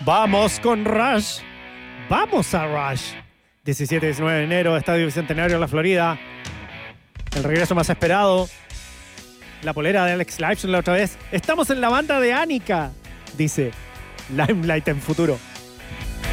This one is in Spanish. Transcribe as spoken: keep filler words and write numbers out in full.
Vamos con Rush. Vamos a Rush. diecisiete y diecinueve de enero, Estadio Bicentenario en la Florida. El regreso más esperado. La polera de Alex Lifeson la otra vez. Estamos en la banda de Annika, dice Limelight en futuro.